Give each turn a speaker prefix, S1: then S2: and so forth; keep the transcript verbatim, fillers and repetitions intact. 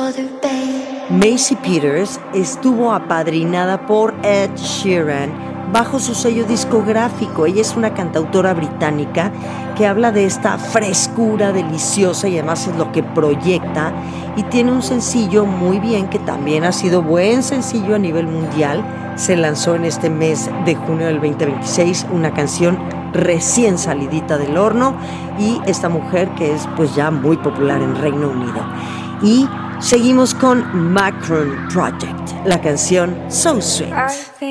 S1: Maisie Peters estuvo apadrinada por Ed Sheeran bajo su sello discográfico. Ella es una cantautora británica que habla de esta frescura deliciosa y además es lo que proyecta, y tiene un sencillo muy bien que también ha sido buen sencillo a nivel mundial. Se lanzó en este mes de junio del veinte veintiséis, una canción recién salidita del horno, y esta mujer que es pues ya muy popular en Reino Unido. Y seguimos con Macron Project, la canción So Sweet.